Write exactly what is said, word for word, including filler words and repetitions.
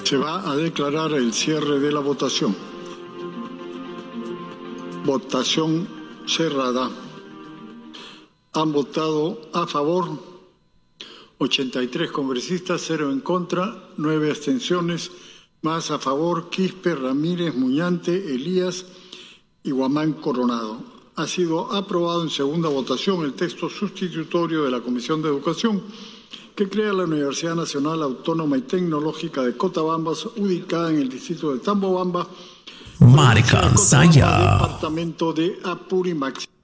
Se va a declarar el cierre de la votación. Votación cerrada. Han votado a favor ochenta y tres congresistas, cero en contra, nueve abstenciones, más a favor Quispe, Ramírez, Muñante, Elías y Guamán Coronado. Ha sido aprobado en segunda votación el texto sustitutorio de la Comisión de Educación que crea la Universidad Nacional Autónoma y Tecnológica de Cotabambas, ubicada en el distrito de Tambobamba, Marca Saya. departamento de Apurímac.